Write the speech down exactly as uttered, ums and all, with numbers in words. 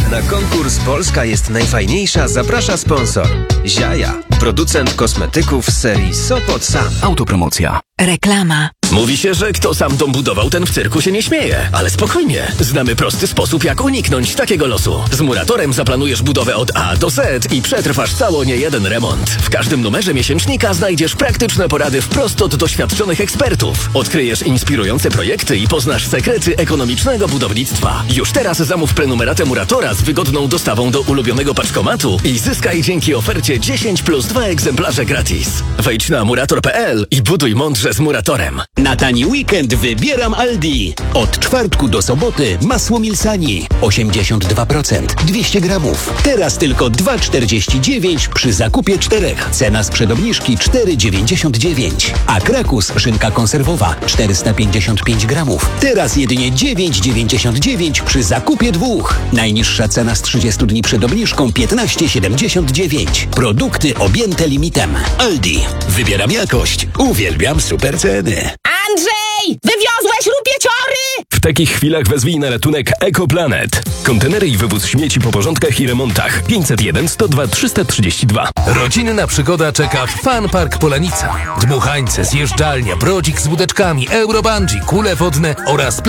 Na konkurs Polska jest najfajniejsza zaprasza sponsor. Ziaja, producent kosmetyków z serii Sopot Sam. Autopromocja. Reklama. Mówi się, że kto sam dom budował, ten w cyrku się nie śmieje. Ale spokojnie, znamy prosty sposób, jak uniknąć takiego losu. Z Muratorem zaplanujesz budowę od A do Z i przetrwasz cało niejeden remont. W każdym numerze miesięcznika znajdziesz praktyczne porady wprost od doświadczonych ekspertów. Odkryjesz inspirujące projekty i poznasz sekrety ekonomicznego budownictwa. Już teraz zamów prenumeratę Muratora z wygodną dostawą do ulubionego paczkomatu i zyskaj dzięki ofercie dziesięć plus dwa egzemplarze gratis. Wejdź na murator kropka p l i buduj mądrze z Muratorem. Na tani weekend wybieram Aldi. Od czwartku do soboty masło Milsani osiemdziesiąt dwa procent, dwieście gramów. Teraz tylko dwa czterdzieści dziewięć przy zakupie czterech. Cena sprzed obniżki cztery dziewięćdziesiąt dziewięć. A Krakus szynka konserwowa czterysta pięćdziesiąt pięć gramów. Teraz jedynie dziewięć dziewięćdziesiąt dziewięć przy zakupie dwóch. Najniższa cena z trzydziestu dni przed obniżką piętnaście siedemdziesiąt dziewięć. Produkty objęte limitem. Aldi. Wybieram jakość. Uwielbiam super ceny. Andrzej! Wywiozłeś rupieciory! W takich chwilach wezwij na ratunek EcoPlanet. Kontenery i wywóz śmieci po porządkach i remontach. pięćset jeden sto dwa trzysta trzydzieści dwa. Rodzinna przygoda czeka w Fun Park Polanica. Dmuchańce, zjeżdżalnia, brodzik z łódeczkami, eurobungee, kule wodne oraz